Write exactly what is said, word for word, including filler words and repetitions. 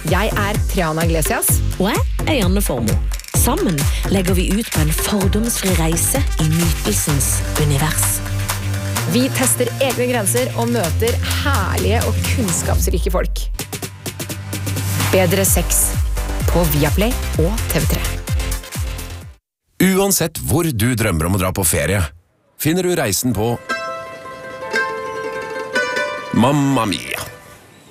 Jeg er Triana Iglesias. Og jeg er Janne Formo. Sammen legger vi ut på en fordomsfri reise i nytelsens univers. Vi tester egne grenser og møter herlige og kunnskapsrike folk. Bedre sex på Viaplay og T V tre. Uansett hvor du drømmer om å dra på ferie, finner du reisen på Mamma Mia.